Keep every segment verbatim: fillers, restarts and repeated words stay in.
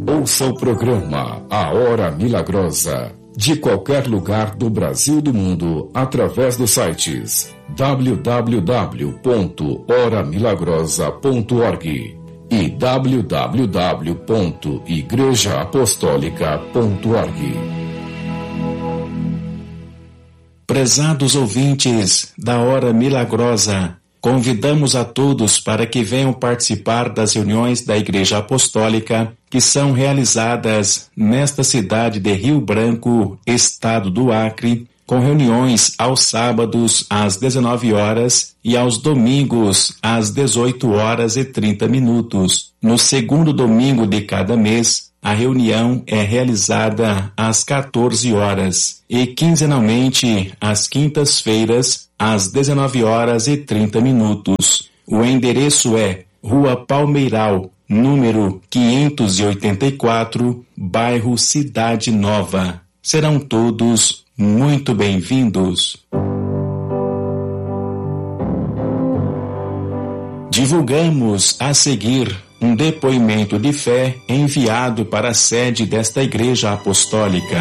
Ouça o programa A Hora Milagrosa, de qualquer lugar do Brasil e do mundo, através dos sites w w w ponto hora milagrosa ponto org e w w w ponto igreja apostólica ponto org. Prezados ouvintes da Hora Milagrosa, convidamos a todos para que venham participar das reuniões da Igreja Apostólica que são realizadas nesta cidade de Rio Branco, estado do Acre, com reuniões aos sábados às dezenove horas e aos domingos às dezoito horas e trinta minutos. No segundo domingo de cada mês, a reunião é realizada às quatorze horas e quinzenalmente às quintas-feiras às dezenove horas e trinta minutos. O endereço é Rua Palmeiral, número quinhentos e oitenta e quatro, bairro Cidade Nova. Serão todos muito bem-vindos. Divulgamos a seguir um depoimento de fé enviado para a sede desta Igreja Apostólica.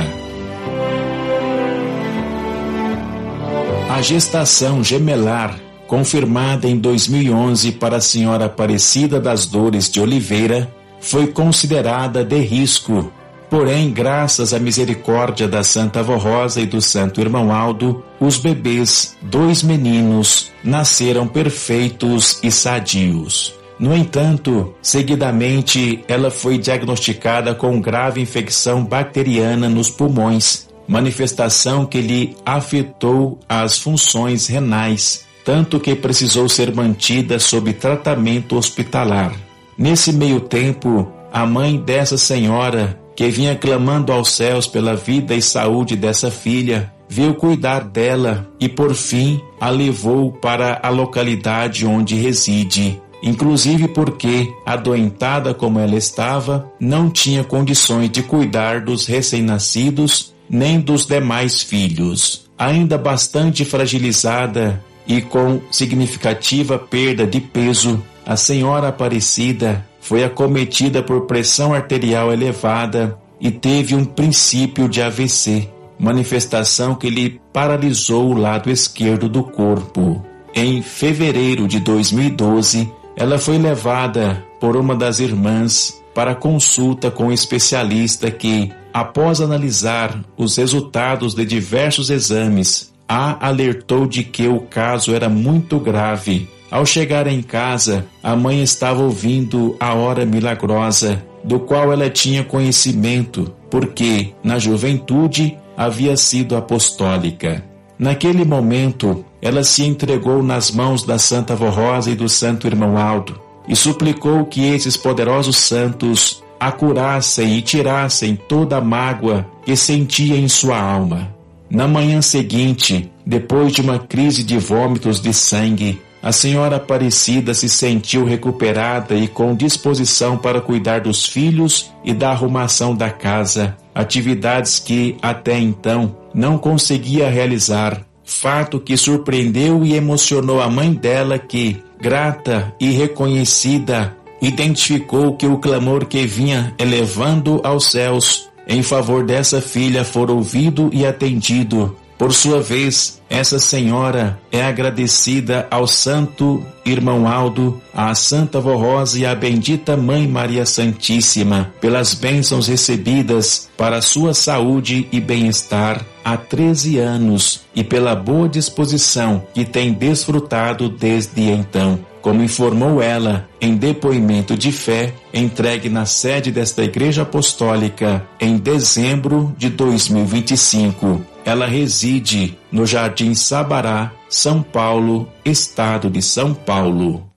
A gestação gemelar, confirmada em dois mil e onze para a senhora Aparecida das Dores de Oliveira, foi considerada de risco. Porém, graças à misericórdia da Santa Avó Rosa e do Santo Irmão Aldo, os bebês, dois meninos, nasceram perfeitos e sadios. No entanto, seguidamente, ela foi diagnosticada com grave infecção bacteriana nos pulmões, manifestação que lhe afetou as funções renais, tanto que precisou ser mantida sob tratamento hospitalar. Nesse meio tempo, a mãe dessa senhora, que vinha clamando aos céus pela vida e saúde dessa filha, veio cuidar dela e, por fim, a levou para a localidade onde reside, inclusive porque, adoentada como ela estava, não tinha condições de cuidar dos recém-nascidos nem dos demais filhos. Ainda bastante fragilizada e com significativa perda de peso, a senhora Aparecida foi acometida por pressão arterial elevada e teve um princípio de A V C, manifestação que lhe paralisou o lado esquerdo do corpo. Em fevereiro de dois mil e doze, ela foi levada por uma das irmãs para consulta com um especialista que, após analisar os resultados de diversos exames, a alertou de que o caso era muito grave. Ao chegar em casa, a mãe estava ouvindo a Hora Milagrosa, do qual ela tinha conhecimento, porque, na juventude, havia sido apostólica. Naquele momento, ela se entregou nas mãos da Santa Avó Rosa e do Santo Irmão Aldo, e suplicou que esses poderosos santos a curassem e tirassem toda a mágoa que sentia em sua alma. Na manhã seguinte, depois de uma crise de vômitos de sangue, a senhora Aparecida se sentiu recuperada e com disposição para cuidar dos filhos e da arrumação da casa, atividades que, até então, não conseguia realizar, fato que surpreendeu e emocionou a mãe dela que, grata e reconhecida, identificou que o clamor que vinha elevando aos céus em favor dessa filha for ouvido e atendido. Por sua vez, essa senhora é agradecida ao Santo Irmão Aldo, à Santa Avó Rosa e à bendita Mãe Maria Santíssima pelas bênçãos recebidas para sua saúde e bem-estar há treze anos e pela boa disposição que tem desfrutado desde então. Como informou ela em depoimento de fé entregue na sede desta Igreja Apostólica em dezembro de dois mil e vinte e cinco. Ela reside no Jardim Sabará, São Paulo, estado de São Paulo.